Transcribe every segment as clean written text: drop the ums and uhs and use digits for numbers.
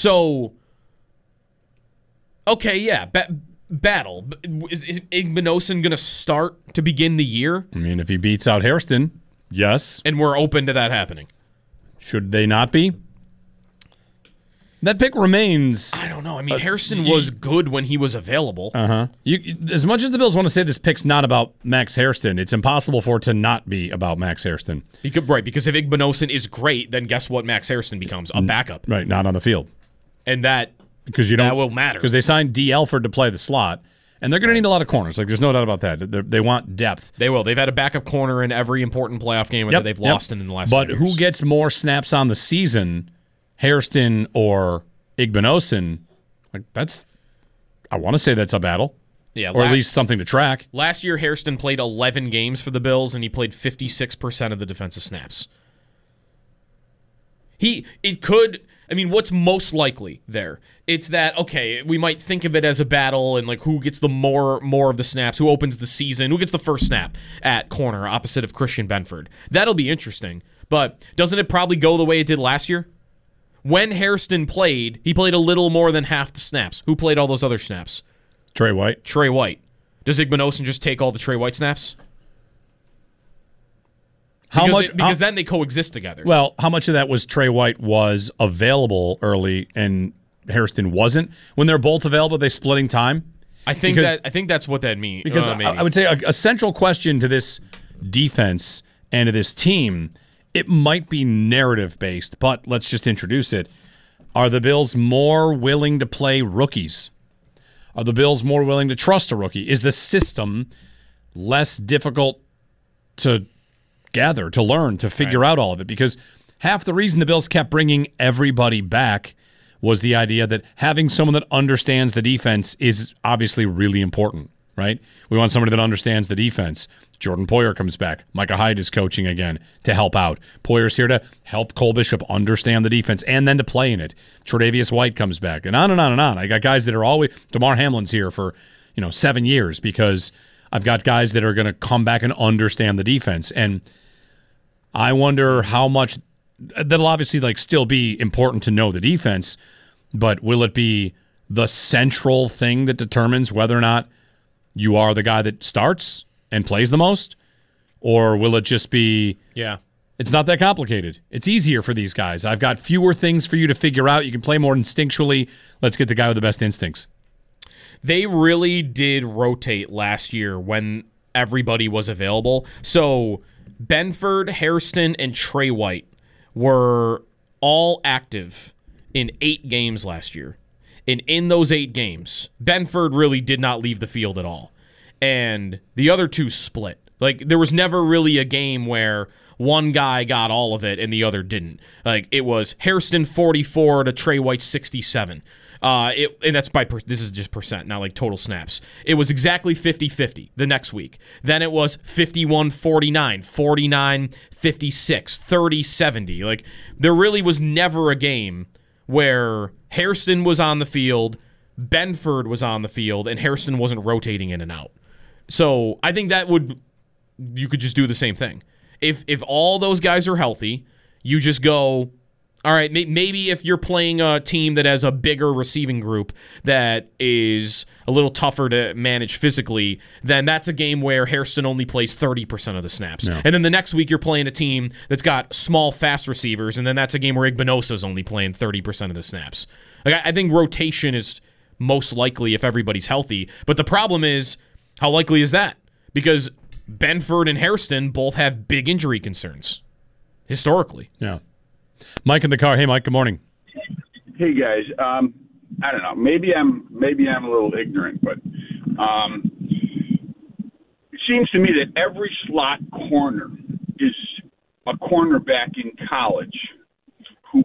So, okay, yeah, battle. Is Igbinosun going to start to begin the year? I mean, if he beats out Hairston, yes. And we're open to that happening. Should they not be? That pick remains. I don't know. I mean, Hairston was good when he was available. As much as the Bills want to say this pick's not about Max Hairston, it's impossible for it to not be about Max Hairston. Because if Igbinosun is great, then guess what Max Hairston becomes? A backup. Right, not on the field. And that will matter. Because they signed D. Elford to play the slot, and they're going to need a lot of corners. Like, there's no doubt about that. They want depth. They will. They've had a backup corner in every important playoff game that they've lost in the last 5 years. But who gets more snaps on the season, Hairston or Igbinosun? Like, I want to say that's a battle. Yeah, or at least something to track. Last year, Hairston played 11 games for the Bills, and he played 56% of the defensive snaps. What's most likely there? It's that, okay, we might think of it as a battle and like who gets the more of the snaps, who opens the season, who gets the first snap at corner opposite of Christian Benford. That'll be interesting. But doesn't it probably go the way it did last year? When Hairston played, he played a little more than half the snaps. Who played all those other snaps? Trey White. Does Igbinosun just take all the Trey White snaps? Because then they coexist together. Well, how much of that was Trey White was available early and Hairston wasn't? When they're both available, are they splitting time? I think that's what that means. Because I would say a central question to this defense and to this team, it might be narrative-based, but let's just introduce it. Are the Bills more willing to play rookies? Are the Bills more willing to trust a rookie? Is the system less difficult to gather, to learn, to figure out all of it? Because half the reason the Bills kept bringing everybody back was the idea that having someone that understands the defense is obviously really important, right? We want somebody that understands the defense. Jordan Poyer comes back. Micah Hyde is coaching again to help out. Poyer's here to help Cole Bishop understand the defense and then to play in it. Tre'Davious White comes back, and on and on and on. I got guys that are always – DeMar Hamlin's here for 7 years because I've got guys that are going to come back and understand the defense. And I wonder how much – that'll obviously still be important to know the defense, but will it be the central thing that determines whether or not you are the guy that starts and plays the most? Or will it just be, it's not that complicated. It's easier for these guys. I've got fewer things for you to figure out. You can play more instinctually. Let's get the guy with the best instincts. They really did rotate last year when everybody was available. So Benford, Hairston, and Trey White were all active in 8 games last year. And in those 8 games, Benford really did not leave the field at all. And the other 2 split. There was never really a game where one guy got all of it and the other didn't. It was Hairston 44 to Trey White 67. And that's this is just percent, not total snaps. It was exactly 50-50 the next week. Then it was 51-49, 49-56, 30-70. There really was never a game where Hairston was on the field, Benford was on the field, and Hairston wasn't rotating in and out. So I think you could just do the same thing. If all those guys are healthy, you just go, all right, maybe if you're playing a team that has a bigger receiving group that is a little tougher to manage physically, then that's a game where Hairston only plays 30% of the snaps. No. And then the next week you're playing a team that's got small, fast receivers, and then that's a game where Igbinosun's only playing 30% of the snaps. I think rotation is most likely if everybody's healthy. But the problem is, how likely is that? Because Benford and Hairston both have big injury concerns, historically. Yeah. Mike in the car. Hey, Mike. Good morning. Hey, guys. I don't know. Maybe I'm a little ignorant, but it seems to me that every slot corner is a cornerback in college who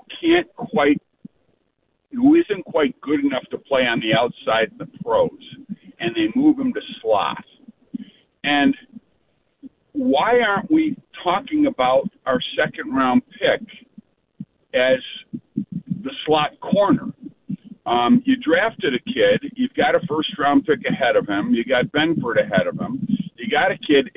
isn't quite good enough to play on the outside in the pros, and they move him to slot. And why aren't we talking about our second-round pick as the slot corner? You drafted a kid. You've got a first-round pick ahead of him. You got Benford ahead of him. You got a kid.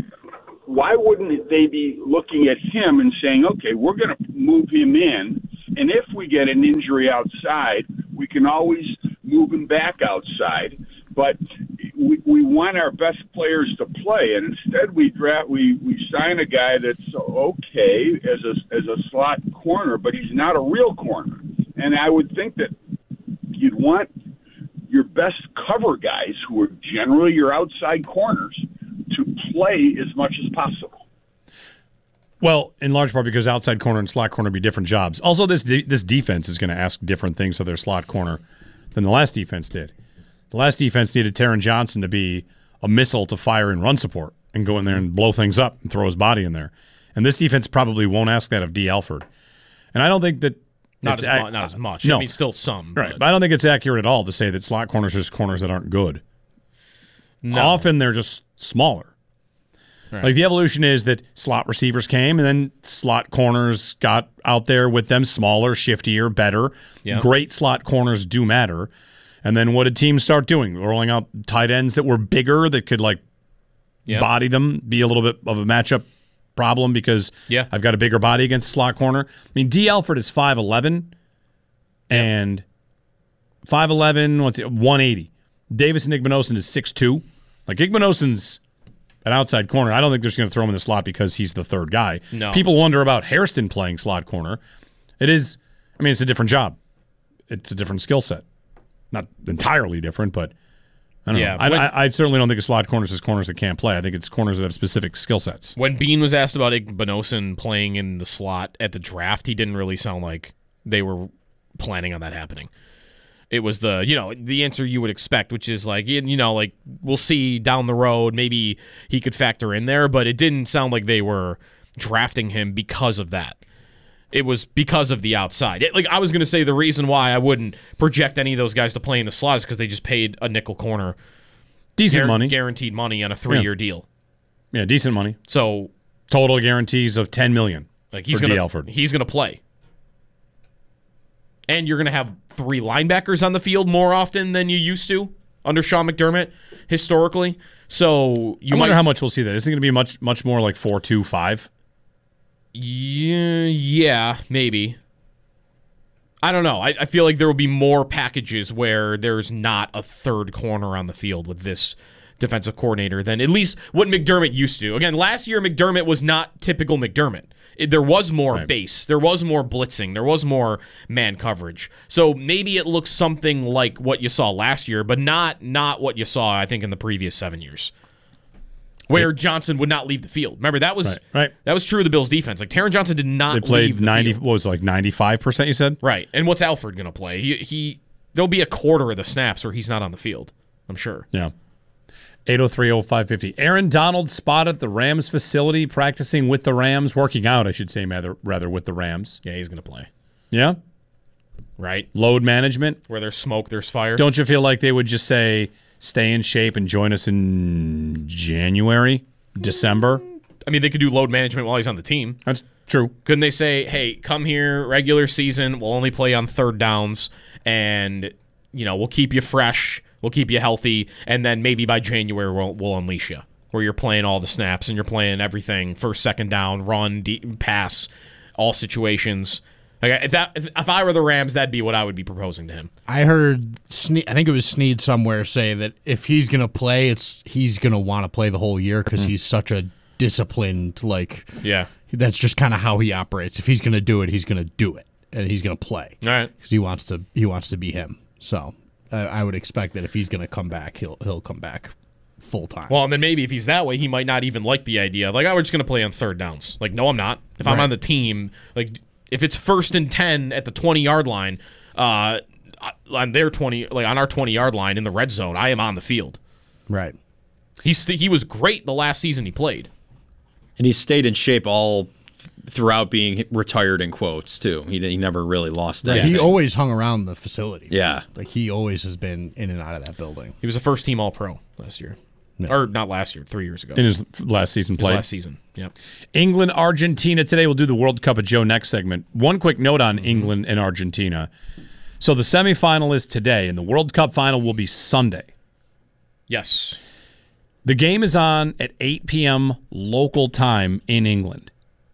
Why wouldn't they be looking at him and saying, okay, we're going to move him in And if we get an injury outside, we can always move him back outside. But we want our best players to play, and instead we sign a guy that's okay as a slot corner, but he's not a real corner. And I would think that you'd want your best cover guys, who are generally your outside corners, to play as much as possible. Well, in large part because outside corner and slot corner be different jobs. Also, this defense is going to ask different things of their slot corner than the last defense did. The last defense needed Taron Johnson to be a missile to fire in run support and go in there and blow things up and throw his body in there. And this defense probably won't ask that of D. Alford. And I don't think that not as much. No. I mean, still some. Right. But I don't think it's accurate at all to say that slot corners are just corners that aren't good. No. Often they're just smaller. Right. Like the evolution is that slot receivers came and then slot corners got out there with them, smaller, shiftier, better. Yep. Great slot corners do matter. And then what did teams start doing? Rolling out tight ends that were bigger, that could body them, be a little bit of a matchup problem because I've got a bigger body against a slot corner. I mean, D. Alford is 5'11", and 5'11", 180. Davis Igbinosun is 6'2". Like, Igbinosun's an outside corner. I don't think they're just going to throw him in the slot because he's the third guy. No. People wonder about Hairston playing slot corner. It's a different job. It's a different skill set. Not entirely different, but I don't know. I certainly don't think of slot corners as corners that can't play. I think it's corners that have specific skill sets. When Bean was asked about Igbinosun playing in the slot at the draft, he didn't really sound like they were planning on that happening. It was the answer you would expect, which is we'll see down the road. Maybe he could factor in there, but it didn't sound like they were drafting him because of that. It was because of the outside. I was going to say the reason why I wouldn't project any of those guys to play in the slot is because they just paid a nickel corner decent money, guaranteed money on a 3-year deal. Yeah, decent money. So total guarantees of $10 million. He's going to play, and you're going to have 3 linebackers on the field more often than you used to under Sean McDermott historically. So I wonder how much we'll see that. Isn't it going to be much more like 4-2-5? Yeah, maybe. I don't know. I feel like there will be more packages where there's not a third corner on the field with this defensive coordinator than at least what McDermott used to do. Again, last year McDermott was not typical McDermott. There was more base. There was more blitzing. There was more man coverage. So maybe it looks something like what you saw last year, but not what you saw, I think, in the previous 7 years, where Johnson would not leave the field. Remember, that was that was true of the Bills' defense. Like, Taron Johnson did not leave the field. What was it, 95%, you said? Right. And what's Alford going to play? There'll be a quarter of the snaps where he's not on the field, I'm sure. Yeah. 803-0550. Aaron Donald spotted the Rams facility, practicing with the Rams, working out, I should say, rather with the Rams. Yeah, he's going to play. Yeah? Right. Load management. Where there's smoke, there's fire. Don't you feel like they would just say, stay in shape and join us in January, December? I mean, they could do load management while he's on the team. That's true. Couldn't they say, hey, come here, regular season, we'll only play on third downs, and, we'll keep you fresh, we'll keep you healthy, and then maybe by January we'll unleash you, where you're playing all the snaps and you're playing everything, first, second down, run, pass, all situations. Like, if I were the Rams, that'd be what I would be proposing to him. I heard, I think it was Snead somewhere, say that if he's going to play, he's going to want to play the whole year because he's such a disciplined, that's just kind of how he operates. If he's going to do it, he's going to do it, and he's going to play. All right. Because he wants to be him. So I would expect that if he's going to come back, he'll come back full time. Well, and then maybe if he's that way, he might not even like the idea of, we're just going to play on third downs. Like, no, I'm not. If I'm on the team, if it's 1st and 10 at the 20-yard line, on their 20, on our 20-yard line in the red zone, I am on the field. Right. He was great the last season he played, and he stayed in shape all throughout being retired in quotes too. He never really lost that. He always hung around the facility. Yeah, he always has been in and out of that building. He was a first-team All-Pro last year. No. Or not last year, 3 years ago. In his last season play. Last season, yep. England, Argentina. Today we'll do the World Cup of Joe next segment. One quick note on England and Argentina. So the semifinal is today, and the World Cup final will be Sunday. Yes. The game is on at 8 p.m. local time in England.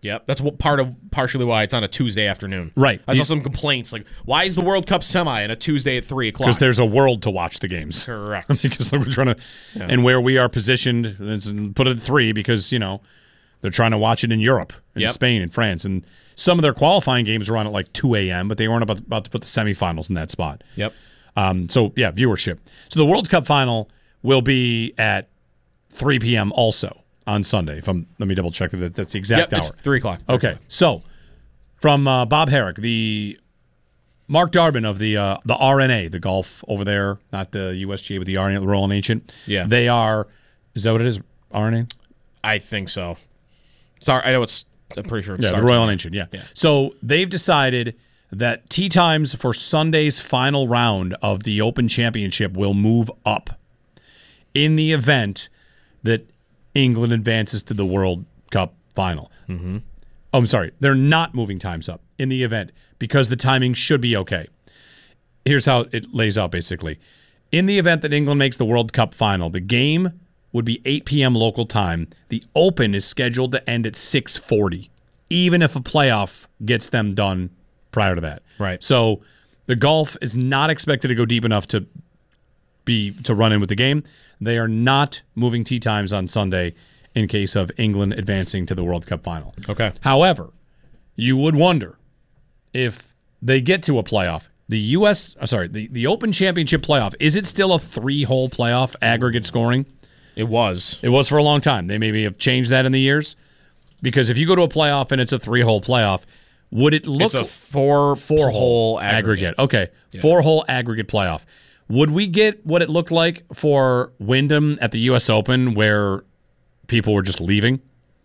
Yep, that's partially why it's on a Tuesday afternoon. Right. I saw some complaints like, why is the World Cup semi on a Tuesday at 3:00? Because there's a world to watch the games. Correct. Because we're trying to, and where we are positioned, put it at 3 because they're trying to watch it in Europe, in Spain, and France, and some of their qualifying games were on at like 2 a.m., but they weren't about to put the semifinals in that spot. Yep. Viewership. So the World Cup final will be at 3 p.m. also on Sunday. Let me double check that's the exact hour. It's 3:00. Okay, so from Bob Herrick, the Mark Darbin of the RNA, the golf over there, not the USGA, but the RNA, the Royal and Ancient. Yeah, they are. Is that what it is? RNA? I think so. Sorry, I know it's. I'm pretty sure. The Royal and Ancient. Yeah. So they've decided that tee times for Sunday's final round of the Open Championship will move up in the event that England advances to the World Cup final. Mm-hmm. Oh, I'm sorry. They're not moving times up in the event because the timing should be okay. Here's how it lays out, basically. In the event that England makes the World Cup final, the game would be 8 p.m. local time. The Open is scheduled to end at 6:40, even if a playoff gets them done prior to that. Right. So the golf is not expected to go deep enough to run in with the game. They are not moving tee times on Sunday in case of England advancing to the World Cup final. Okay. However, you would wonder if they get to a playoff. The Open Championship playoff, is it still a 3-hole playoff aggregate scoring? It was. It was for a long time. They maybe have changed that in the years. Because if you go to a playoff and it's a 3-hole playoff, would it look... It's a four-hole aggregate. Okay, 4-hole aggregate playoff. Would we get what it looked like for Wyndham at the U.S. Open where people were just leaving?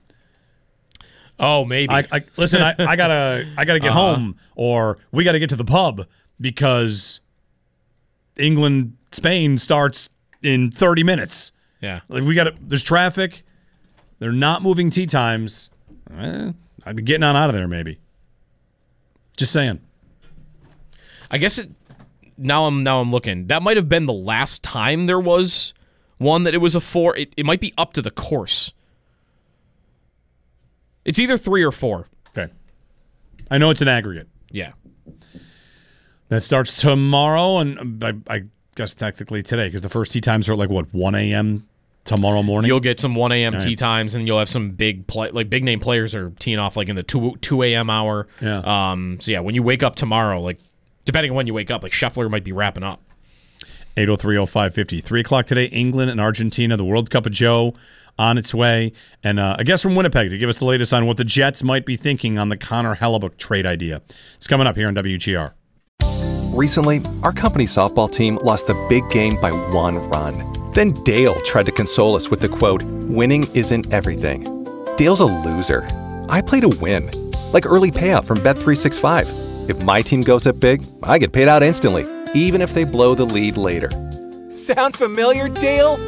Oh, maybe. Listen, I gotta get home, or we got to get to the pub because England-Spain starts in 30 minutes. Yeah. There's traffic. They're not moving tee times. I'd be getting on out of there maybe. Just saying. I guess now I'm looking. That might have been the last time there was one that it was a 4. It might be up to the course. It's either 3 or 4. Okay. I know it's an aggregate. Yeah. That starts tomorrow, and I guess technically today, because the first tee times are at 1 a.m. tomorrow morning? You'll get some 1 a.m. tee times, and you'll have some big name players are teeing off in the 2 a.m. hour. Yeah. When you wake up tomorrow, depending on when you wake up, Scheffler might be wrapping up. 803-0550. 3 o'clock today, England and Argentina, the World Cup of Joe on its way. And a guest from Winnipeg to give us the latest on what the Jets might be thinking on the Connor Hellebuyck trade idea. It's coming up here on WGR. Recently, our company softball team lost the big game by 1 run. Then Dale tried to console us with the quote, "Winning isn't everything." Dale's a loser. I play to win. Like early payout from Bet365. If my team goes up big, I get paid out instantly, even if they blow the lead later. Sound familiar, Dale?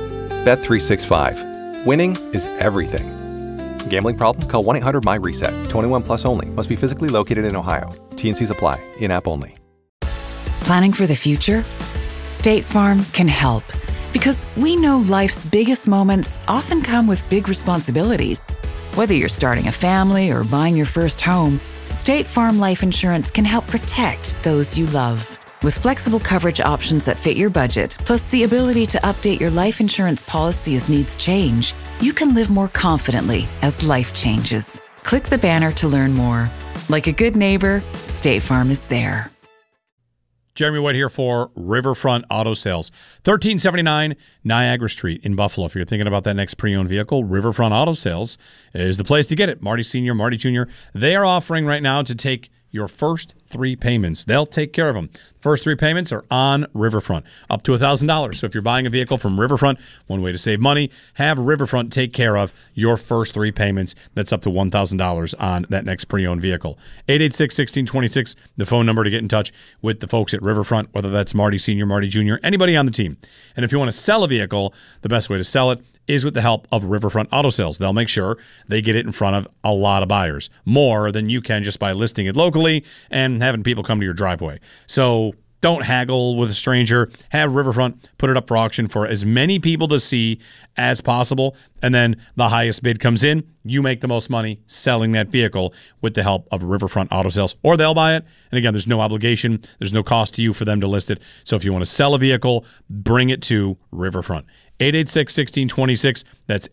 Bet365. Winning is everything. Gambling problem? Call 1-800-MY-RESET. 21 plus only. Must be physically located in Ohio. T&Cs apply. In-app only. Planning for the future? State Farm can help. Because we know life's biggest moments often come with big responsibilities. Whether you're starting a family or buying your first home, State Farm Life Insurance can help protect those you love. With flexible coverage options that fit your budget, plus the ability to update your life insurance policy as needs change, you can live more confidently as life changes. Click the banner to learn more. Like a good neighbor, State Farm is there. Jeremy White here for Riverfront Auto Sales. 1379 Niagara Street in Buffalo. If you're thinking about that next pre-owned vehicle, Riverfront Auto Sales is the place to get it. Marty Sr., Marty Jr., they are offering right now to take your first 3 payments. They'll take care of them. First 3 payments are on Riverfront, up to $1,000. So if you're buying a vehicle from Riverfront, one way to save money, have Riverfront take care of your first 3 payments. That's up to $1,000 on that next pre-owned vehicle. 886-1626, the phone number to get in touch with the folks at Riverfront, whether that's Marty Sr., Marty Jr., anybody on the team. And if you want to sell a vehicle, the best way to sell it is with the help of Riverfront Auto Sales. They'll make sure they get it in front of a lot of buyers, more than you can just by listing it locally and having people come to your driveway. So Don't haggle with a stranger. Have Riverfront put it up for auction for as many people to see as possible, and then the highest bid comes in. You make the most money selling that vehicle with the help of Riverfront Auto Sales, or they'll buy it. And again, there's no obligation. There's no cost to you for them to list it. So if you want to sell a vehicle, bring it to Riverfront. 886-1626. That's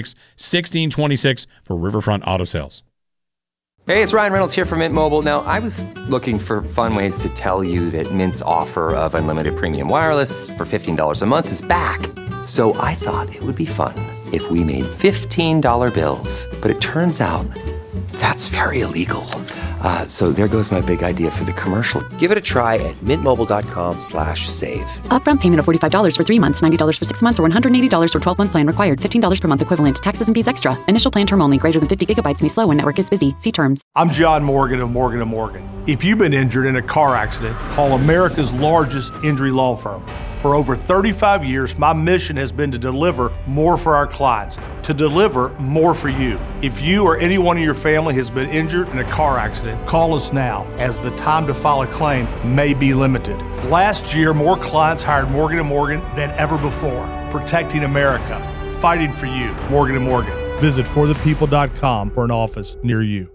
886-1626 for Riverfront Auto Sales. Hey, it's Ryan Reynolds here from Mint Mobile. Now, I was looking for fun ways to tell you that Mint's offer of unlimited premium wireless for $15 a month is back. So I thought it would be fun if we made $15 bills. But it turns out that's very illegal. So there goes my big idea for the commercial. Give it a try at mintmobile.com/save. Upfront payment of $45 for 3 months, $90 for 6 months, or $180 for 12-month plan required. $15 per month equivalent. Taxes and fees extra. Initial plan term only. Greater than 50 gigabytes may slow when network is busy. See terms. I'm John Morgan of Morgan & Morgan. If you've been injured in a car accident, call America's largest injury law firm. For over 35 years, my mission has been to deliver more for our clients, to deliver more for you. If you or anyone in your family has been injured in a car accident, call us now, as the time to file a claim may be limited. Last year, more clients hired Morgan & Morgan than ever before, protecting America, fighting for you. Morgan & Morgan. Visit forthepeople.com for an office near you.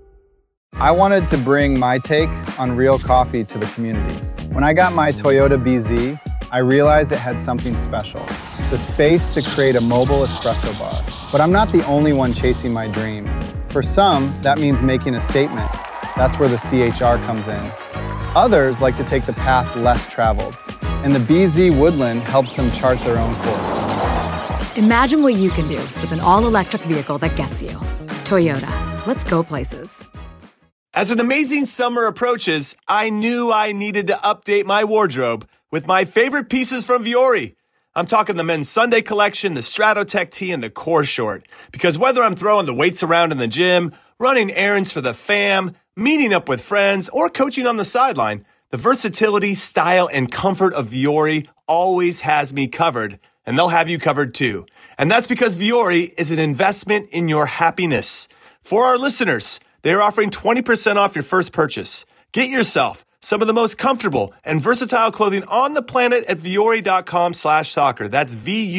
I wanted to bring my take on real coffee to the community. When I got my Toyota BZ, I realized it had something special, the space to create a mobile espresso bar. But I'm not the only one chasing my dream. For some, that means making a statement. That's where the CHR comes in. Others like to take the path less traveled, and the BZ Woodland helps them chart their own course. Imagine what you can do with an all-electric vehicle that gets you. Toyota. Let's go places. As an amazing summer approaches, I knew I needed to update my wardrobe with my favorite pieces from Vuori. I'm talking the men's Sunday collection, the Stratotech tee, and the Core short. Because whether I'm throwing the weights around in the gym, running errands for the fam, meeting up with friends, or coaching on the sideline, the versatility, style, and comfort of Vuori always has me covered, and they'll have you covered too. And that's because Vuori is an investment in your happiness. For our listeners, they're offering 20% off your first purchase. Get yourself some of the most comfortable and versatile clothing on the planet at Vuori.com/soccer. That's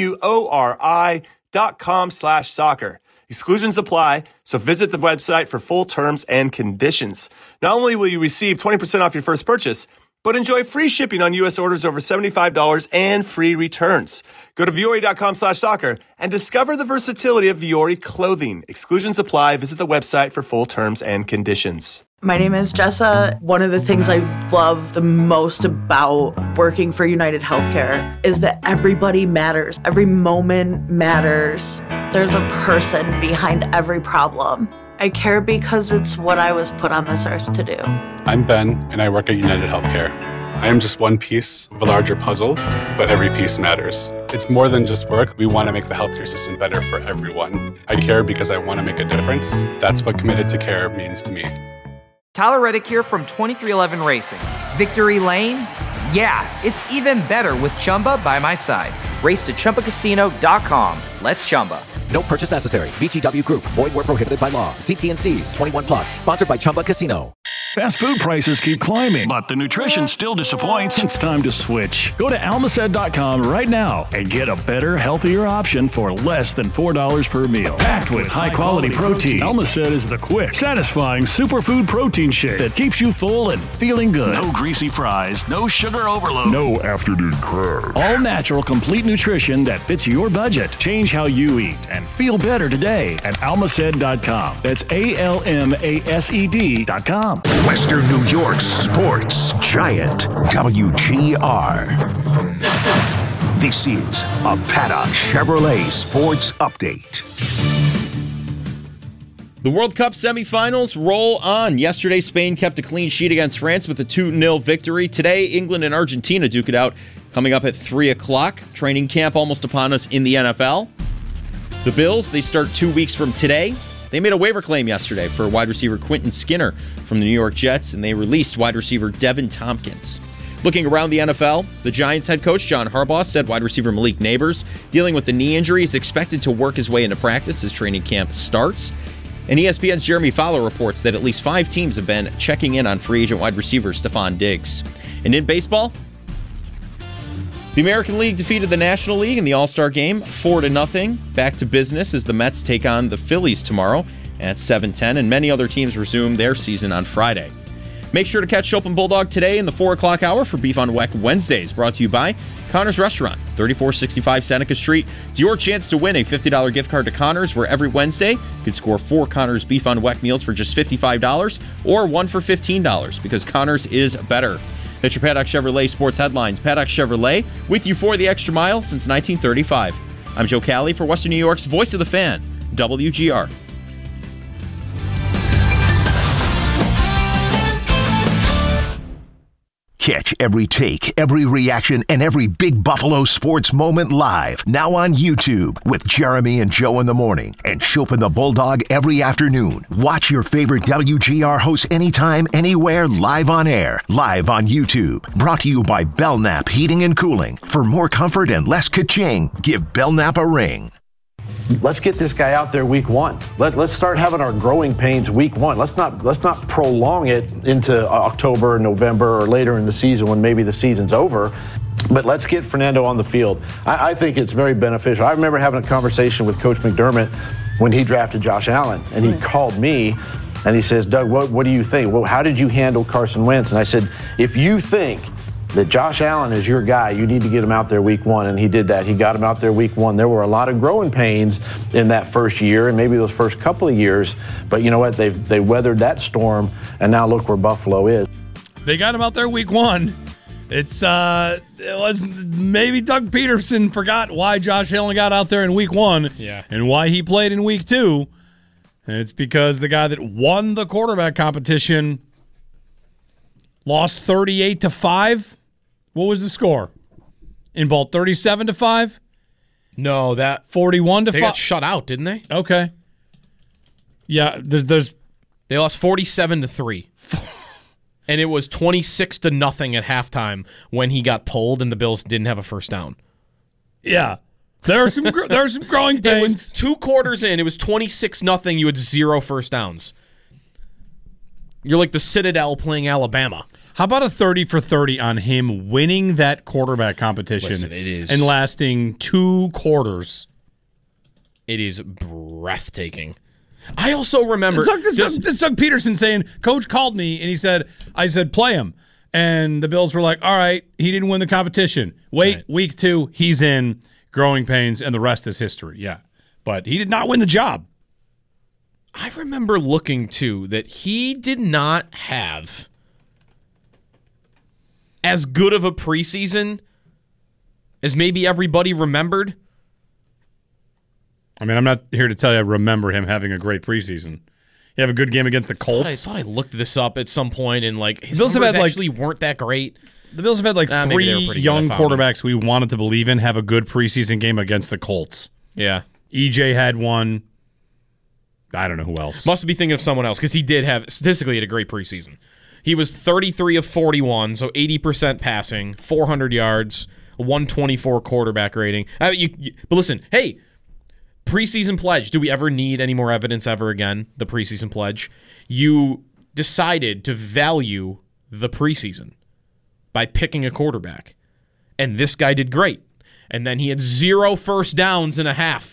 VUORI.com/soccer. Exclusions apply, so visit the website for full terms and conditions. Not only will you receive 20% off your first purchase, but enjoy free shipping on U.S. orders over $75 and free returns. Go to Vuori.com/soccer and discover the versatility of Vuori clothing. Exclusions apply. Visit the website for full terms and conditions. My name is Jessa. One of the things I love the most about working for United Healthcare is that everybody matters. Every moment matters. There's a person behind every problem. I care because it's what I was put on this earth to do. I'm Ben, and I work at United Healthcare. I am just one piece of a larger puzzle, but every piece matters. It's more than just work. We want to make the healthcare system better for everyone. I care because I want to make a difference. That's what Committed to Care means to me. Tyler Reddick here from 2311 Racing. Victory Lane? Yeah, it's even better with Chumba by my side. Race to ChumbaCasino.com. Let's Chumba. No purchase necessary. VGW Group. Void where prohibited by law. See T&Cs. 21 plus. Sponsored by Chumba Casino. Fast food prices keep climbing, but the nutrition still disappoints. It's time to switch. Go to Almacet.com right now and get a better, healthier option for less than $4 per meal. Packed with high-quality protein, Almacet is the quick, satisfying superfood protein shake that keeps you full and feeling good. No greasy fries, no sugar overload, no afternoon crash. All natural, complete nutrition that fits your budget. Change how you eat and feel better today at Almacet.com. That's ALMASED.com. Western New York sports giant, WGR. This is a Paddock Chevrolet Sports Update. The World Cup semifinals roll on. Yesterday, Spain kept a clean sheet against France with a 2-0 victory. Today, England and Argentina duke it out, coming up at 3 o'clock. Training camp almost upon us in the NFL. The Bills, they start 2 weeks from today. They made a waiver claim yesterday for wide receiver Quentin Skinner from the New York Jets, and they released wide receiver Devin Tompkins. Looking around the NFL, the Giants head coach John Harbaugh said wide receiver Malik Neighbors, dealing with the knee injury, is expected to work his way into practice as training camp starts. And ESPN's Jeremy Fowler reports that at least 5 teams have been checking in on free agent wide receiver Stephon Diggs. And in baseball, The American League defeated the National League in the All-Star Game 4-0. Back to business as the Mets take on the Phillies tomorrow at 7:10, and many other teams resume their season on Friday. Make sure to catch Schopp and Bulldog today in the 4 o'clock hour for Beef on Weck Wednesdays, brought to you by Connors Restaurant, 3465 Seneca Street. It's your chance to win a $50 gift card to Connors, where every Wednesday you can score 4 Connors Beef on Weck meals for just $55 or 1 for $15, because Connors is better. That's your Paddock Chevrolet Sports Headlines. Paddock Chevrolet, with you for the extra mile since 1935. I'm Joe Cali for Western New York's Voice of the Fan, WGR. Catch every take, every reaction, and every big Buffalo sports moment live. Now on YouTube with Jeremy and Joe in the morning and Schopp and the Bulldog every afternoon. Watch your favorite WGR hosts anytime, anywhere, live on air. Live on YouTube. Brought to you by Belknap Heating and Cooling. For more comfort and less ka-ching, give Belknap a ring. Let's get this guy out there week 1. Let's start having our growing pains week 1. Let's not prolong it into October, November, or later in the season when maybe the season's over. But let's get Fernando on the field. I think it's very beneficial. I remember having a conversation with Coach McDermott when he drafted Josh Allen, and he called me and he says, Doug, what do you think? Well, how did you handle Carson Wentz? And I said, if you think that Josh Allen is your guy, you need to get him out there week 1, and he did that. He got him out there week 1. There were a lot of growing pains in that first year and maybe those first couple of years, but you know what? They weathered that storm, and now look where Buffalo is. They got him out there week 1. It was maybe Doug Peterson forgot why Josh Allen got out there in week 1 and why he played in week 2. And it's because the guy that won the quarterback competition lost 38-5. What was the score? In Bolt, 37-5? No, that 41-5. They got shut out, didn't they? Okay. Yeah, there's they lost 47-3. And it was 26-0 at halftime when he got pulled and the Bills didn't have a first down. Yeah. There are some growing pains. It was 2 quarters in, it was 26-0, you had 0 first downs. You're like the Citadel playing Alabama. How about a 30 for 30 on him winning that quarterback competition? Listen, it is, and lasting 2 quarters? It is breathtaking. I also remember it's Doug Peterson saying, Coach called me and I said play him, and the Bills were like, all right, he didn't win the competition. Wait, right. Week 2, he's in, growing pains, and the rest is history. Yeah, but he did not win the job. I remember looking, too, that he did not have as good of a preseason as maybe everybody remembered. I mean, I'm not here to tell you I remember him having a great preseason. He have a good game against the Colts. I thought I looked this up at some point, and his Bills numbers actually weren't that great. The Bills have had 3 young quarterbacks we wanted to believe in have a good preseason game against the Colts. Yeah. EJ had one. I don't know who else. Must be thinking of someone else, because he did have, statistically, had a great preseason. He was 33 of 41, so 80% passing, 400 yards, a 124 quarterback rating. But listen, hey, preseason pledge. Do we ever need any more evidence ever again? The preseason pledge. You decided to value the preseason by picking a quarterback. And this guy did great. And then he had 0 first downs in a half.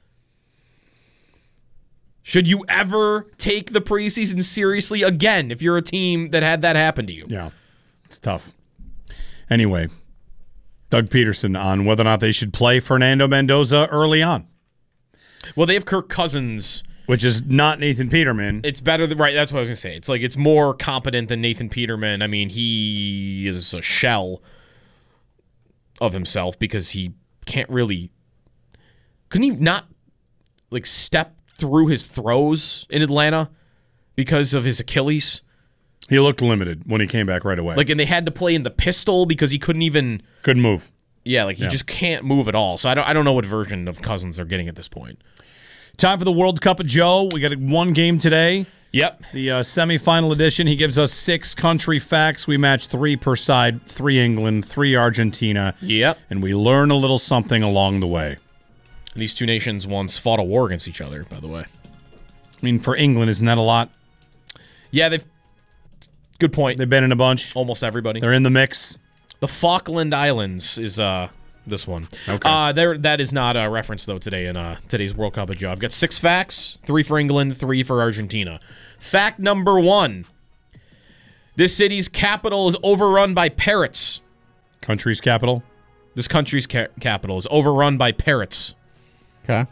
Should you ever take the preseason seriously again if you're a team that had that happen to you? Yeah, it's tough. Anyway, Doug Peterson on whether or not they should play Fernando Mendoza early on. Well, they have Kirk Cousins, which is not Nathan Peterman. It's better than, right, that's what I was going to say. It's like it's more competent than Nathan Peterman. I mean, he is a shell of himself because he can't really, couldn't he not like step through his throws in Atlanta because of his Achilles? He looked limited when he came back right away. Like, and they had to play in the pistol because he couldn't move. Yeah, like he just can't move at all. So I don't know what version of Cousins they're getting at this point. Time for the World Cup of Joe. We got 1 game today. Yep. The semifinal edition. He gives us 6 country facts. We match 3 per side, 3 England, 3 Argentina. Yep. And we learn a little something along the way. These 2 nations once fought a war against each other, by the way. I mean, for England, isn't that a lot? Yeah, good point. They've been in a bunch. Almost everybody. They're in the mix. The Falkland Islands is this one. Okay. That is not a reference, though, today in today's World Cup of Joe. I've got 6 facts, 3 for England, 3 for Argentina. Fact number 1. This city's capital is overrun by parrots. Country's capital? This country's capital is overrun by parrots. Okay.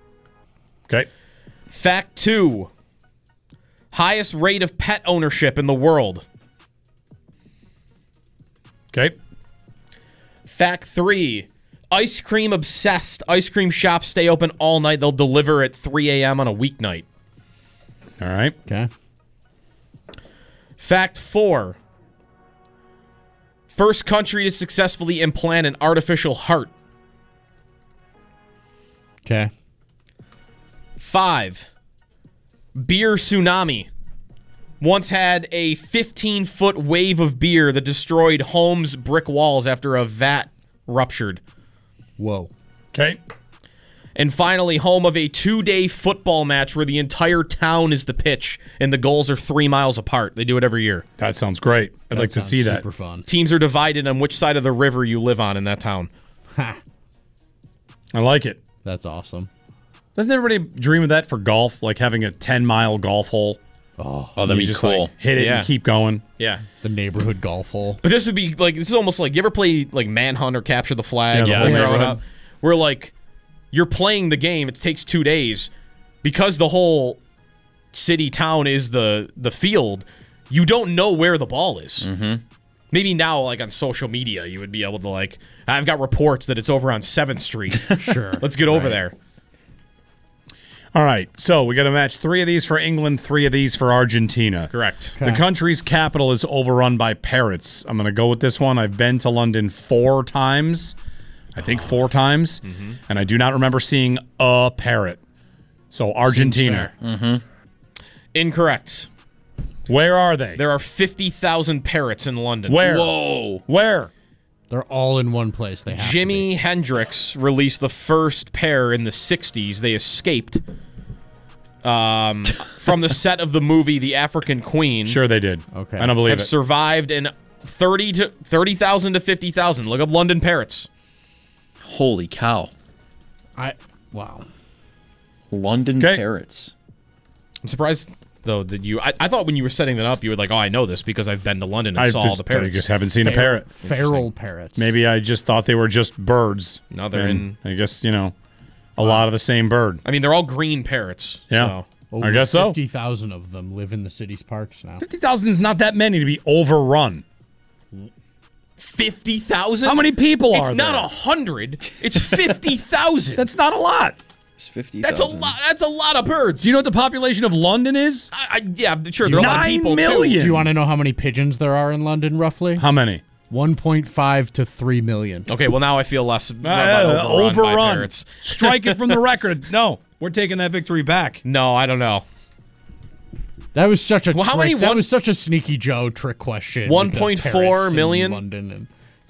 Fact 2. Highest rate of pet ownership in the world. Okay. Fact 3. Ice cream obsessed. Ice cream shops stay open all night. They'll deliver at 3 a.m. on a weeknight. All right. Okay. Fact 4. First country to successfully implant an artificial heart. Okay. 5. Beer tsunami. Once had a 15-foot wave of beer that destroyed homes' brick walls after a vat ruptured. Whoa. Okay. And finally, home of a 2-day football match where the entire town is the pitch and the goals are 3 miles apart. They do it every year. That sounds great. I'd like to see that. Super fun. Teams are divided on which side of the river you live on in that town. I like it. That's awesome. Doesn't everybody dream of that for golf? Like having a 10-mile golf hole? Oh, that'd be just cool. Like, hit it and keep going. Yeah. The neighborhood golf hole. But this would be like, this is almost like, you ever play like Manhunt or Capture the Flag? Yeah, the whole growing up? Where like, you're playing the game, it takes 2 days. Because the whole city, town is the field, you don't know where the ball is. Mm-hmm. Maybe now, like on social media, you would be able to like, I've got reports that it's over on 7th Street. Sure. Let's get over there. All right, so we got to match 3 of these for England, 3 of these for Argentina. Correct. The country's capital is overrun by parrots. I'm going to go with this one. I've been to London 4 times. I think 4 times. Mm-hmm. And I do not remember seeing a parrot. So Argentina. Incorrect. Where are they? There are 50,000 parrots in London. Where? Whoa. Where? They're all in one place. They have Jimi Hendrix released the first pair in the 60s. They escaped from the set of the movie The African Queen. Sure they did. Okay. I don't believe have it. survived in 30,000 to 50,000. Look up London parrots. Holy cow. Wow. London parrots. I'm surprised, though, that you... I thought when you were setting that up, you were like, oh, I know this because I've been to London and saw all the parrots. I just haven't seen a parrot. Feral parrots. Maybe I just thought they were just birds. No, they're in... I guess, a lot of the same bird. I mean, they're all green parrots. Yeah. So. I guess so. 50,000 of them live in the city's parks now. 50,000 is not that many to be overrun. 50,000? How many people are there? It's not 100. It's 50,000. That's not a lot. It's 50,000. That's a lot. That's a lot of birds. Do you know what the population of London is? Yeah, sure. There are a lot of people, 9 million. Do you want to know how many pigeons there are in London, roughly? How many? 1.5 to 3 million. Okay, well, now I feel less overrun. By parrots. Strike it from the record. No, we're taking that victory back. No, I don't know. That was such a how many? That was such a sneaky Joe trick question. 1.4 million. London and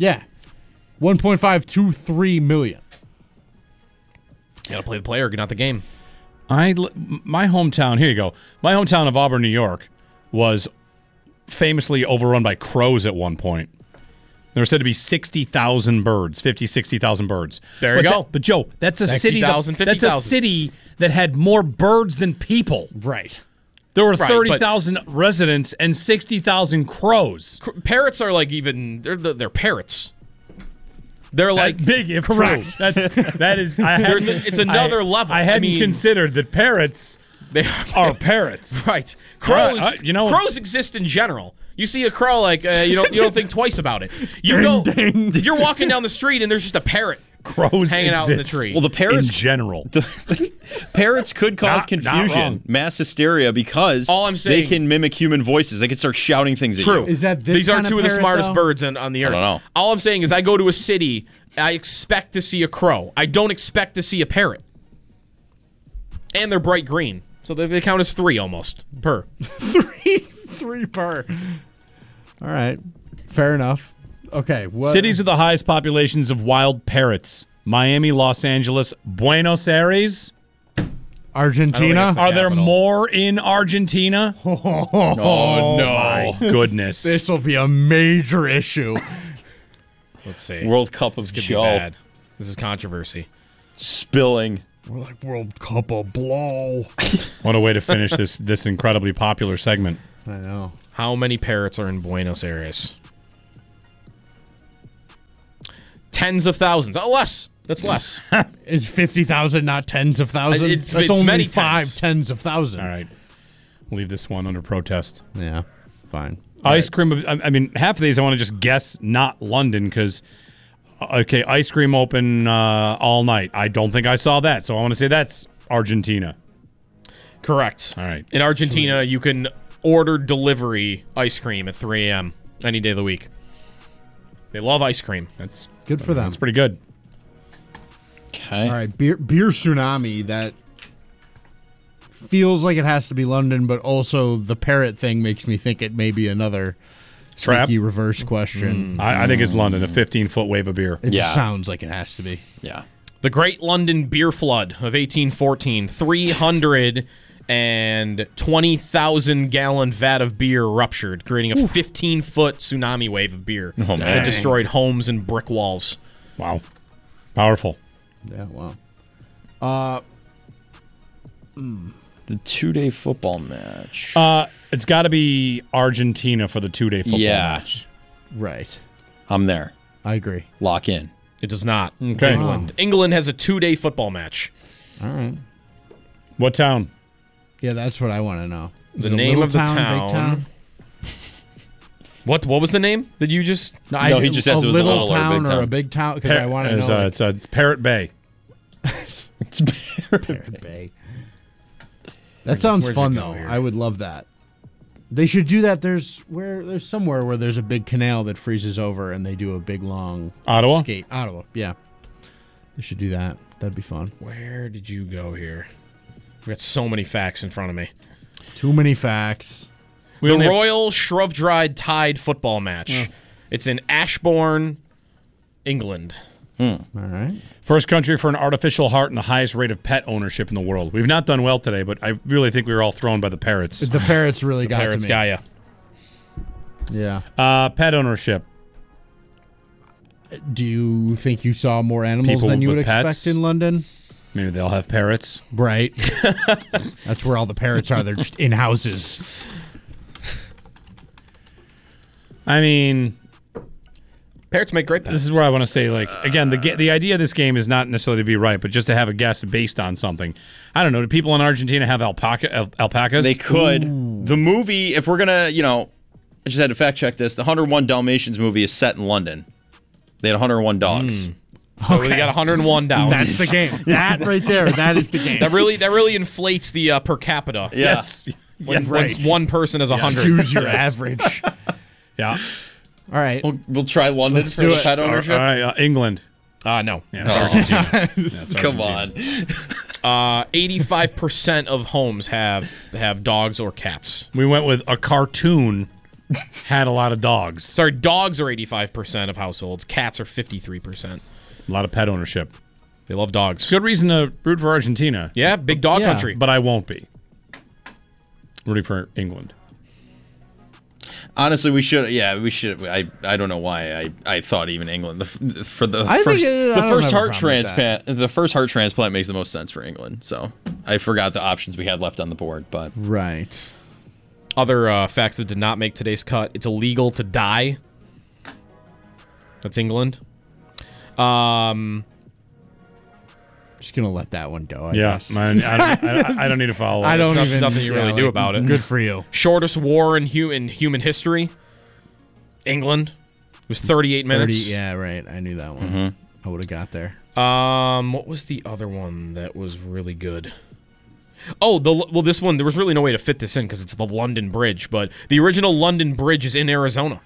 1.5 to 3 million. You gotta play the player, not the game. My hometown. Here you go. My hometown of Auburn, New York, was famously overrun by crows at one point. There were said to be 60,000 birds, 50, 60,000 birds. There you go. But Joe, that's a city. That's a city that had more birds than people. Right. There were 30,000 residents and 60,000 crows. Parrots are like they're parrots. They're like big, if correct. That is. It's another level. I hadn't considered that parrots. They are parrots, right? Crows. Crows exist in general. You see a crow, like you don't think twice about it. You're walking down the street and there's just a parrot. Crows hanging out in the tree. Well, the parrots in general. The parrots could cause confusion, mass hysteria, because all I'm saying, they can mimic human voices. They can start shouting things at you. Is that these are two of the smartest birds on the earth? I don't know. All I'm saying is, I go to a city, I expect to see a crow. I don't expect to see a parrot. And they're bright green, so they count as 3 almost per. 3 per. All right, fair enough. Okay. Cities with the highest populations of wild parrots: Miami, Los Angeles, Buenos Aires. Argentina? Are there more in Argentina? Oh, no. My goodness. This will be a major issue. Let's see. World Cup of This could Joe. be bad. This is controversy. Spilling. We're like World Cup of Blow. What a way to finish this incredibly popular segment. I know. How many parrots are in Buenos Aires? Tens of thousands. Oh, less. That's less. Is 50,000 not tens of thousands? That's It's only many five tens. tens of thousands. All right. We'll leave this one under protest. Yeah, fine. Ice cream. I mean, half of these I want to just guess not London because, okay, ice cream open all night. I don't think I saw that, so I want to say that's Argentina. Correct. All right. In Argentina, you can order delivery ice cream at 3 a.m. any day of the week. They love ice cream. That's good for them. That's pretty good. Okay. All right, beer tsunami. That feels like it has to be London, but also the parrot thing makes me think it may be another Trap? sneaky reverse question. I think it's London, a 15-foot wave of beer. It just sounds like it has to be. Yeah. The Great London Beer Flood of 1814. 320,000-gallon vat of beer ruptured, creating a 15-foot tsunami wave of beer that destroyed homes and brick walls. Wow. Powerful. Yeah, wow. The 2-day football match. It's got to be Argentina for the 2-day football Yeah. match. Right. I'm there. I agree. Lock in. It does not. It's Okay. England. England has a 2-day football match. All right. What town? Yeah, that's what I want to know. Is The it a name little of the town, town. big town? What was the name that you just... No, he just asked a it was a little little or a town big or a town. big town because I want to know. It's Parrot Bay. It's Parrot Bay. That sounds where'd fun you go though. here? I would love that. They should do that. There's somewhere where there's a big canal that freezes over and they do a big long Ottawa? skate. Ottawa, yeah. They should do that. That'd be fun. Where did you go here? I've got so many facts in front of me. Too many facts. The Royal Shrovetide Tide football match. It's in Ashbourne, England. All right. First country for an artificial heart and the highest rate of pet ownership in the world. We've not done well today, but I really think we were all thrown by the parrots. The parrots really got Parrots to me. got ya. Yeah. Pet ownership. Do you think you saw more animals People than you would with expect pets? in London? Maybe they'll have parrots. Right. That's where all the parrots are. They're just in houses. I mean, Parrots make great pets. this is where I want to say, like, again, the idea of this game is not necessarily to be right, but just to have a guess based on something. I don't know. Do people in Argentina have alpacas? They could. The movie, if we're going to, I just had to fact check this. The 101 Dalmatians movie is set in London. They had 101 dogs. So we got 101 down. That's the game. That right there. That is the game. That really inflates the per capita. Yes. When right. one person is 100. Choose your average. Yeah. All right. We'll try London Let's for do the it. pet All ownership. right. England. No. Yeah, Argentina. That's Come Argentina. on. 85% of homes have dogs or cats. We went with a cartoon had a lot of dogs. Sorry, dogs are 85% of households. Cats are 53%. A lot of pet ownership. They love dogs. Good reason to root for Argentina. Yeah, big dog country. But I won't be rooting for England. Honestly, we should. Yeah, we should. I don't know why I thought even England for the I first think, I the don't first have a heart problem with transplant. The first heart transplant makes the most sense for England. So I forgot the options we had left on the board. But Right. Other facts that did not make today's cut. It's illegal to die. That's England. Just gonna let that one go. I Yeah, guess. man, I don't need to follow. I don't There's even. nothing you really do about it. Good for you. Shortest war in human history. England. It was 38 minutes. Yeah, right. I knew that one. Mm-hmm. I would have got there. What was the other one that was really good? Oh, this one, there was really no way to fit this in because it's the London Bridge, but the original London Bridge is in Arizona.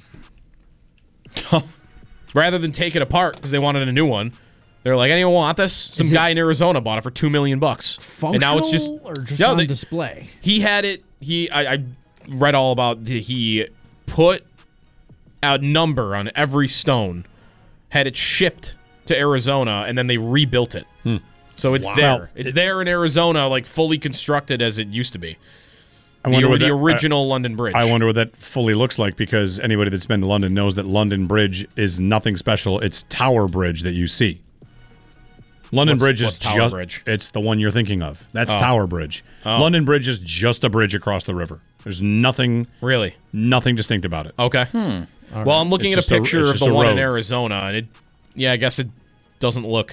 Rather than take it apart because they wanted a new one, they're like, anyone want this? Some guy in Arizona bought it for $2 million. Functional And now it's just or just on display? He had it. I read all about he put a number on every stone, had it shipped to Arizona, and then they rebuilt it. So it's there. It's there in Arizona, like fully constructed as it used to be. The original London Bridge. I wonder what that fully looks like, because anybody that's been to London knows that London Bridge is nothing special. It's Tower Bridge that you see. London Bridge is Tower Bridge? It's the one you're thinking of. That's Oh. Tower Bridge. Oh. London Bridge is just a bridge across the river. There's nothing distinct about it. Okay. Well, I'm looking It's at a just picture it's of just the a one in road. Arizona, and I guess it doesn't look.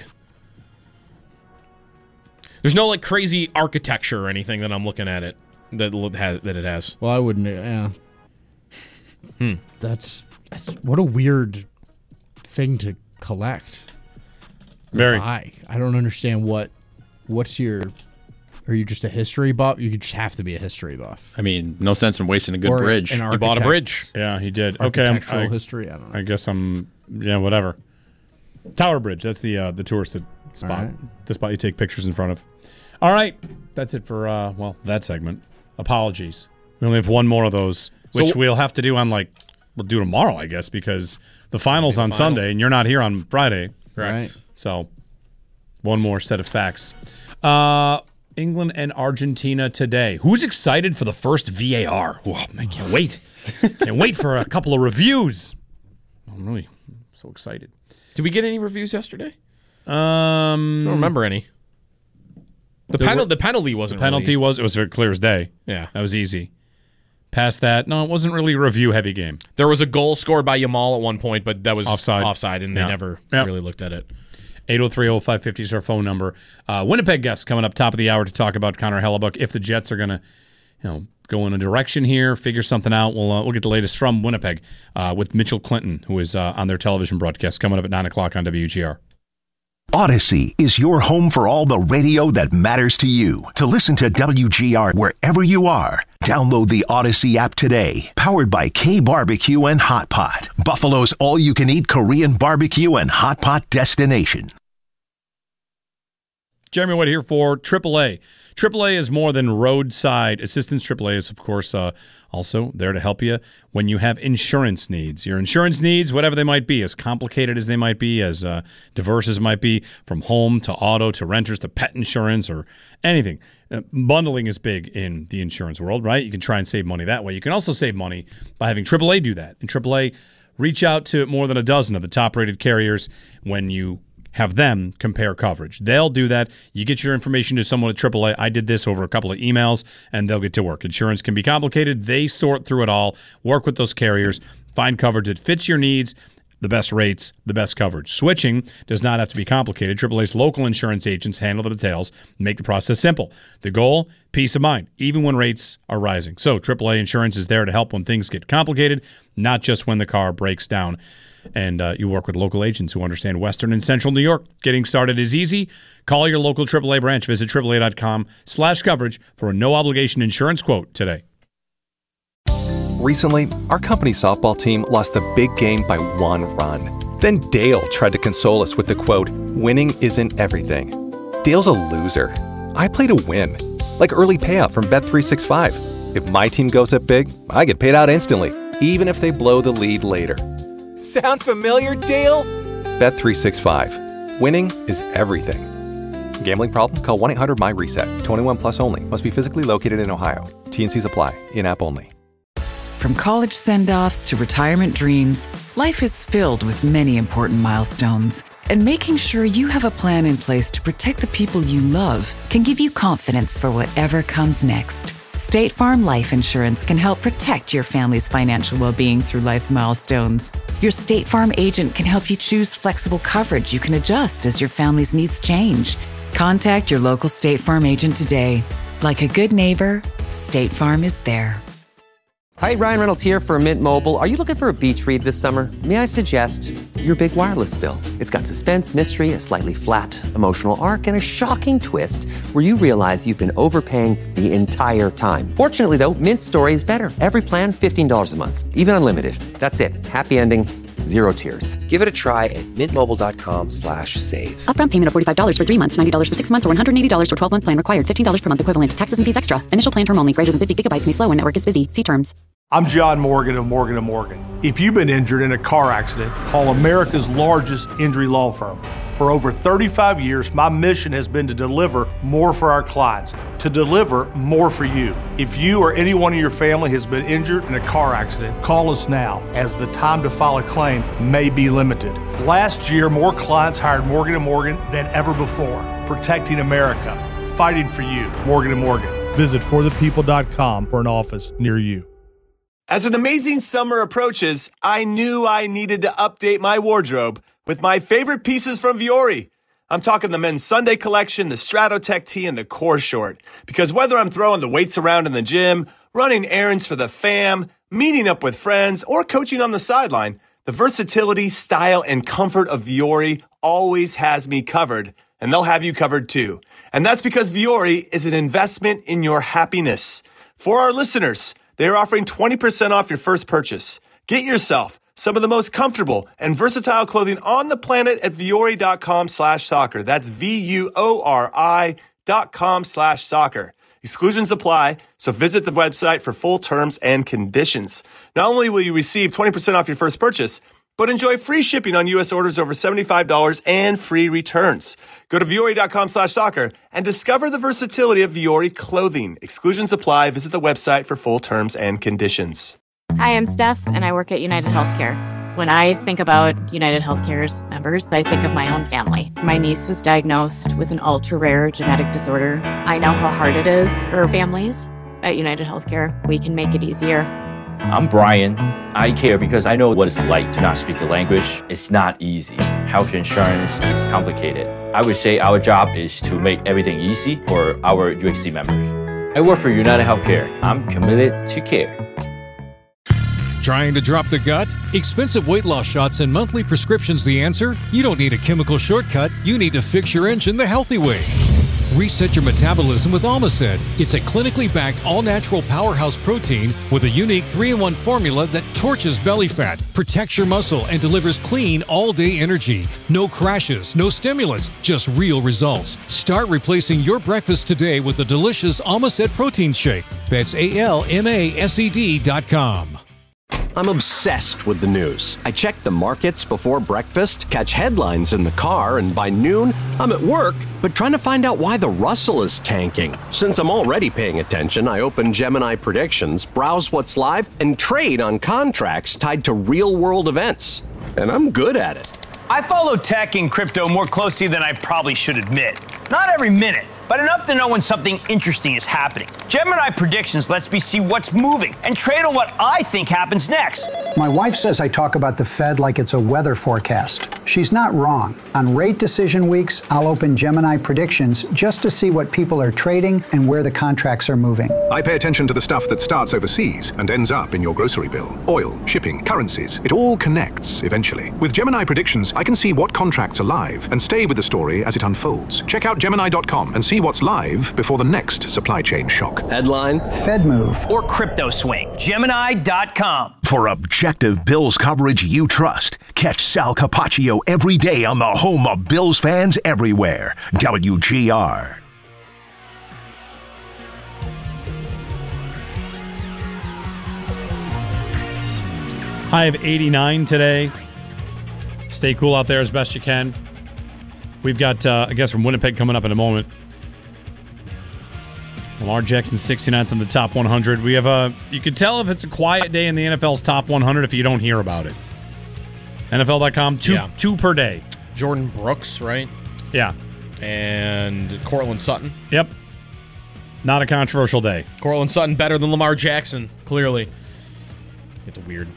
There's no like crazy architecture or anything that I'm looking at it that it has. Well, I wouldn't. Yeah. That's what a weird thing to collect. Very. I don't understand what's your. Are you just a history buff? You just have to be a history buff. I mean, no sense in wasting a good Or bridge. an You bought a bridge. Yeah, he did. Okay, Architectural history. I don't know. I guess whatever. Tower Bridge. That's the tourist spot. All right. The spot you take pictures in front of. All right, that's it for that segment. Apologies. We only have one more of those, which we'll have to do we'll do tomorrow, I guess, because the final's on Sunday and you're not here on Friday. Correct. Right. So one more set of facts. England and Argentina today. Who's excited for the first VAR? Oh, I can't wait. Can't wait for a couple of reviews. I'm really so excited. Did we get any reviews yesterday? I don't remember any. The penalty wasn't. The penalty really... was very clear as day. Yeah, that was easy. Past that, no, it wasn't really a review heavy game. There was a goal scored by Yamal at one point, but that was offside, and they never really looked at it. 803-0550 is our phone number. Winnipeg guests coming up top of the hour to talk about Connor Hellebuck. If the Jets are going to, go in a direction here, figure something out, we'll get the latest from Winnipeg with Mitchell Clinton, who is on their television broadcast coming up at 9 o'clock on WGR. Odyssey is your home for all the radio that matters to you. To listen to WGR wherever you are, download the Odyssey app today. Powered by K Barbecue and Hot Pot, Buffalo's all-you-can-eat Korean barbecue and hot pot destination. Jeremy White here for AAA. AAA is more than roadside assistance. AAA is, of course, also there to help you when you have insurance needs. Your insurance needs, whatever they might be, as complicated as they might be, as diverse as it might be, from home to auto to renters to pet insurance or anything. Bundling is big in the insurance world, right? You can try and save money that way. You can also save money by having AAA do that. And AAA, reach out to more than a dozen of the top-rated carriers when you have them compare coverage. They'll do that. You get your information to someone at AAA. I did this over a couple of emails, and they'll get to work. Insurance can be complicated. They sort through it all, work with those carriers, find coverage that fits your needs, the best rates, the best coverage. Switching does not have to be complicated. AAA's local insurance agents handle the details and make the process simple. The goal, peace of mind, even when rates are rising. So AAA Insurance is there to help when things get complicated, not just when the car breaks down. And you work with local agents who understand Western and Central New York. Getting started is easy. Call your local AAA branch. Visit AAA.com/coverage for a no-obligation insurance quote today. Recently, our company softball team lost the big game by 1 run. Then Dale tried to console us with the quote, "Winning isn't everything." Dale's a loser. I play to win. Like early payout from Bet365. If my team goes up big, I get paid out instantly, even if they blow the lead later. Sound familiar, Dale? Bet365. Winning is everything. Gambling problem? Call 1-800-MY-RESET. 21 plus only. Must be physically located in Ohio. T&Cs apply. In-app only. From college send-offs to retirement dreams, life is filled with many important milestones. And making sure you have a plan in place to protect the people you love can give you confidence for whatever comes next. State Farm Life Insurance can help protect your family's financial well-being through life's milestones. Your State Farm agent can help you choose flexible coverage you can adjust as your family's needs change. Contact your local State Farm agent today. Like a good neighbor, State Farm is there. Hi, Ryan Reynolds here for Mint Mobile. Are you looking for a beach read this summer? May I suggest your big wireless bill? It's got suspense, mystery, a slightly flat, emotional arc, and a shocking twist where you realize you've been overpaying the entire time. Fortunately, though, Mint's story is better. Every plan, $15 a month. Even unlimited. That's it. Happy ending. Zero tears. Give it a try at mintmobile.com/save. Upfront payment of $45 for 3 months, $90 for 6 months, or $180 for 12-month plan required. $15 per month equivalent. Taxes and fees extra. Initial plan term only. Greater than 50 gigabytes may slow when network is busy. See terms. I'm John Morgan of Morgan & Morgan. If you've been injured in a car accident, call America's largest injury law firm. For over 35 years, my mission has been to deliver more for our clients, to deliver more for you. If you or anyone in your family has been injured in a car accident, call us now, as the time to file a claim may be limited. Last year, more clients hired Morgan & Morgan than ever before, protecting America, fighting for you. Morgan & Morgan. Visit forthepeople.com for an office near you. As an amazing summer approaches, I knew I needed to update my wardrobe with my favorite pieces from Vuori. I'm talking the men's Sunday collection, the Stratotech tee, and the core short. Because whether I'm throwing the weights around in the gym, running errands for the fam, meeting up with friends, or coaching on the sideline, the versatility, style, and comfort of Vuori always has me covered. And they'll have you covered too. And that's because Vuori is an investment in your happiness. For our listeners, they are offering 20% off your first purchase. Get yourself some of the most comfortable and versatile clothing on the planet at vuori.com/soccer. That's VUORI.com/soccer. Exclusions apply, so visit the website for full terms and conditions. Not only will you receive 20% off your first purchase, but enjoy free shipping on U.S. orders over $75 and free returns. Go to vuori.com/soccer and discover the versatility of Vuori clothing. Exclusions apply. Visit the website for full terms and conditions. Hi, I'm Steph, and I work at United Healthcare. When I think about United Healthcare's members, I think of my own family. My niece was diagnosed with an ultra-rare genetic disorder. I know how hard it is for families. At United Healthcare, we can make it easier. I'm Brian. I care because I know what it's like to not speak the language. It's not easy. Health insurance is complicated. I would say our job is to make everything easy for our UHC members. I work for United Healthcare. I'm committed to care. Trying to drop the gut? Expensive weight loss shots and monthly prescriptions the answer? You don't need a chemical shortcut. You need to fix your engine the healthy way. Reset your metabolism with Almacet. It's a clinically backed all-natural powerhouse protein with a unique 3-in-1 formula that torches belly fat, protects your muscle, and delivers clean all-day energy. No crashes, no stimulants, just real results. Start replacing your breakfast today with the delicious Almacet protein shake. That's ALMASED.com. I'm obsessed with the news. I check the markets before breakfast, catch headlines in the car, and by noon, I'm at work, but trying to find out why the Russell is tanking. Since I'm already paying attention, I open Gemini Predictions, browse what's live, and trade on contracts tied to real-world events. And I'm good at it. I follow tech and crypto more closely than I probably should admit. Not every minute, but enough to know when something interesting is happening. Gemini Predictions lets me see what's moving and trade on what I think happens next. My wife says I talk about the Fed like it's a weather forecast. She's not wrong. On rate decision weeks, I'll open Gemini Predictions just to see what people are trading and where the contracts are moving. I pay attention to the stuff that starts overseas and ends up in your grocery bill. Oil, shipping, currencies. It all connects eventually. With Gemini Predictions, I can see what contracts are live and stay with the story as it unfolds. Check out Gemini.com and see what's live before the next supply chain shock. Headline: Fed move. Or crypto swing. Gemini.com. For objective Bills coverage you trust, catch Sal Capaccio every day on the home of Bills fans everywhere. WGR. High of 89 today. Stay cool out there as best you can. We've got a guest from Winnipeg coming up in a moment. Lamar Jackson, 69th in the top 100. We have you can tell if it's a quiet day in the NFL's top 100 if you don't hear about it. NFL.com, two per day. Jordan Brooks, right? Yeah. And Cortland Sutton. Yep. Not a controversial day. Cortland Sutton better than Lamar Jackson, clearly. It's weird.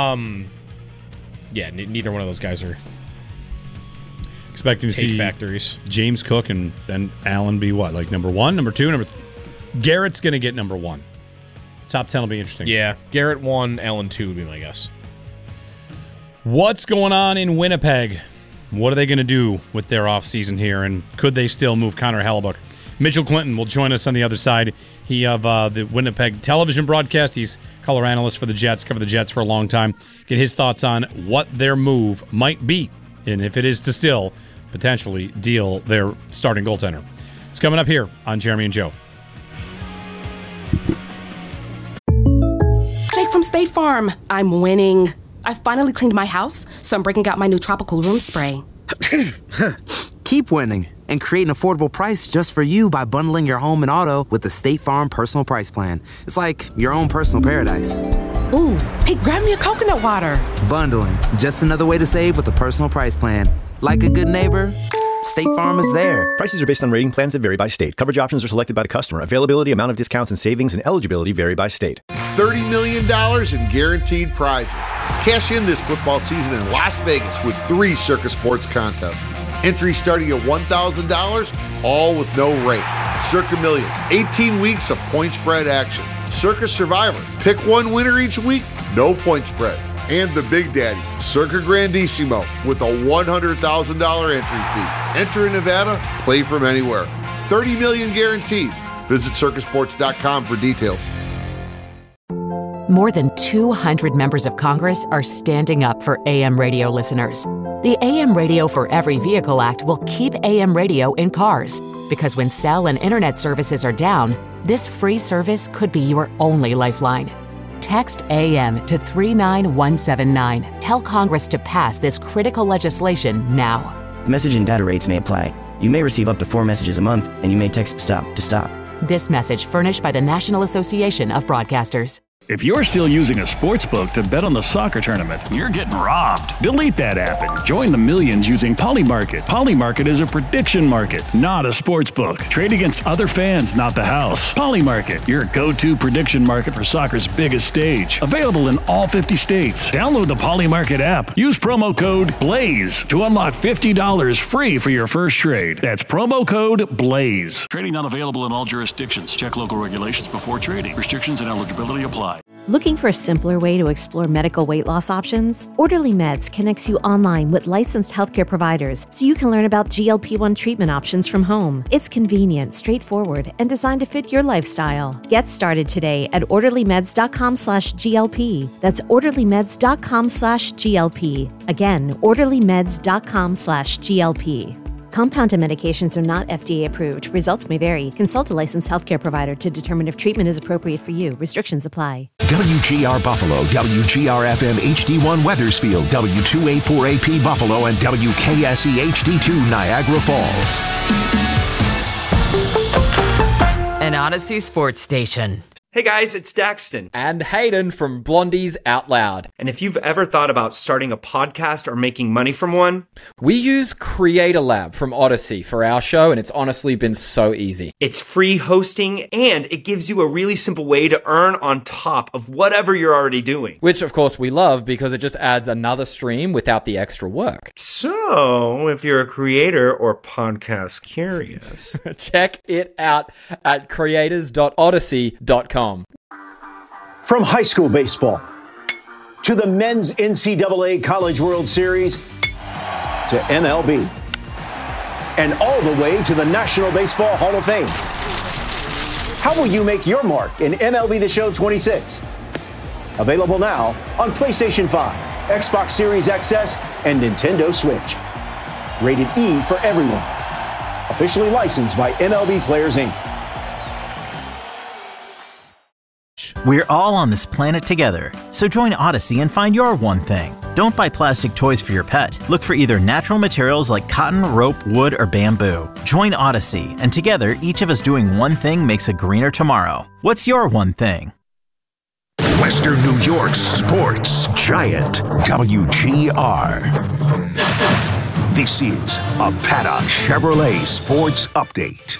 Yeah, neither one of those guys are expecting to see factories. James Cook and then Allen be what? Like number 1, number 2, number 3? Garrett's going to get number 1. Top 10 will be interesting. Yeah, Garrett 1, Allen 2 would be my guess. What's going on in Winnipeg? What are they going to do with their offseason here? And could they still move Connor Hellebuyck? Mitchell Clinton will join us on the other side. He of the Winnipeg television broadcast. He's color analyst for the Jets, covered the Jets for a long time. Get his thoughts on what their move might be, and if it is to still potentially deal their starting goaltender. It's coming up here on Jeremy and Joe. Jake from State Farm. I'm winning. I finally cleaned my house, so I'm breaking out my new tropical room spray. Keep winning and create an affordable price just for you by bundling your home and auto with the State Farm Personal Price Plan. It's like your own personal paradise. Ooh, hey, grab me a coconut water. Bundling, just another way to save with a personal price plan. Like a good neighbor, State Farm is there. Prices are based on rating plans that vary by state. Coverage options are selected by the customer. Availability, amount of discounts and savings, and eligibility vary by state. $30 million in guaranteed prizes. Cash in this football season in Las Vegas with 3 Circa Sports contests. Entry starting at $1,000, all with no rate. Circa Million, 18 weeks of point spread action. Circa Survivor, pick one winner each week, no point spread. And the Big Daddy, Circa Grandissimo, with a $100,000 entry fee. Enter in Nevada, play from anywhere. $30 million guaranteed. Visit circasports.com for details. More than 200 members of Congress are standing up for AM radio listeners. The AM Radio for Every Vehicle Act will keep AM radio in cars, because when cell and internet services are down, this free service could be your only lifeline. Text AM to 39179. Tell Congress to pass this critical legislation now. Message and data rates may apply. You may receive up to 4 messages a month, and you may text STOP to stop. This message furnished by the National Association of Broadcasters. If you're still using a sportsbook to bet on the soccer tournament, you're getting robbed. Delete that app and join the millions using Polymarket. Polymarket is a prediction market, not a sportsbook. Trade against other fans, not the house. Polymarket, your go-to prediction market for soccer's biggest stage. Available in all 50 states. Download the Polymarket app. Use promo code BLAZE to unlock $50 free for your first trade. That's promo code BLAZE. Trading not available in all jurisdictions. Check local regulations before trading. Restrictions and eligibility apply. Looking for a simpler way to explore medical weight loss options? Orderly Meds connects you online with licensed healthcare providers so you can learn about GLP-1 treatment options from home. It's convenient, straightforward, and designed to fit your lifestyle. Get started today at orderlymeds.com/GLP. That's orderlymeds.com/GLP. Again, orderlymeds.com/GLP. Compounded medications are not FDA approved. Results may vary. Consult a licensed healthcare provider to determine if treatment is appropriate for you. Restrictions apply. WGR Buffalo, WGR-FM HD1 Weathersfield, W284AP Buffalo, and WKSE HD2 Niagara Falls. An Odyssey sports station. Hey guys, it's Daxton. And Hayden from Blondies Out Loud. And if you've ever thought about starting a podcast or making money from one, we use Creator Lab from Odyssey for our show, and it's honestly been so easy. It's free hosting, and it gives you a really simple way to earn on top of whatever you're already doing. Which, of course, we love because it just adds another stream without the extra work. So, if you're a creator or podcast curious, check it out at creators.odyssey.com. From high school baseball to the men's NCAA College World Series to MLB and all the way to the National Baseball Hall of Fame. How will you make your mark in MLB The Show 26? Available now on PlayStation 5, Xbox Series XS, and Nintendo Switch. Rated E for everyone. Officially licensed by MLB Players Inc. We're all on this planet together, so join Odyssey and find your one thing. Don't buy plastic toys for your pet. Look for either natural materials like cotton, rope, wood, or bamboo. Join Odyssey, and together, each of us doing one thing makes a greener tomorrow. What's your one thing? Western New York's sports giant, WGR. This is a Paddock Chevrolet Sports Update.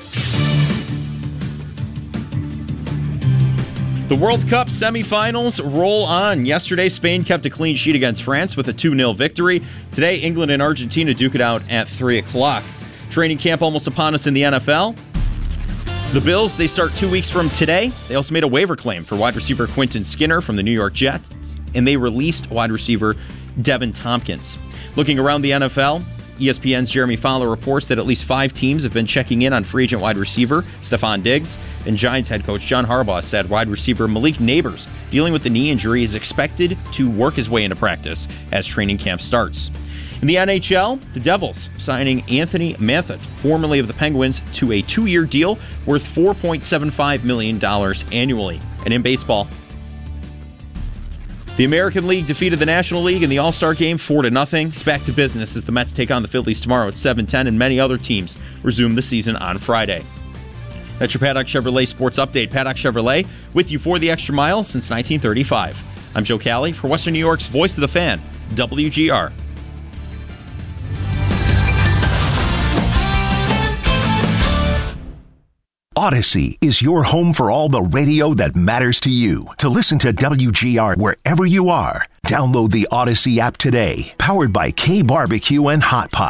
The World Cup semifinals roll on. Yesterday, Spain kept a clean sheet against France with a 2-0 victory. Today, England and Argentina duke it out at 3 o'clock. Training camp almost upon us in the NFL. The Bills, they start 2 weeks from today. They also made a waiver claim for wide receiver Quentin Skinner from the New York Jets, and they released wide receiver Devin Tompkins. Looking around the NFL, ESPN's Jeremy Fowler reports that at least 5 teams have been checking in on free agent wide receiver Stephon Diggs, and Giants head coach John Harbaugh said wide receiver Malik Neighbors, dealing with the knee injury, is expected to work his way into practice as training camp starts. In the NHL, the Devils signing Anthony Mantha, formerly of the Penguins, to a 2-year deal worth $4.75 million annually. And in baseball, The American League defeated the National League in the All-Star Game 4-0. It's back to business as the Mets take on the Phillies tomorrow at 7:10, and many other teams resume the season on Friday. That's your Paddock Chevrolet Sports Update. Paddock Chevrolet, with you for the extra mile since 1935. I'm Joe Cali for Western New York's Voice of the Fan, WGR. Odyssey is your home for all the radio that matters to you. To listen to WGR wherever you are, download the Odyssey app today. Powered by K Barbecue and Hot Pot.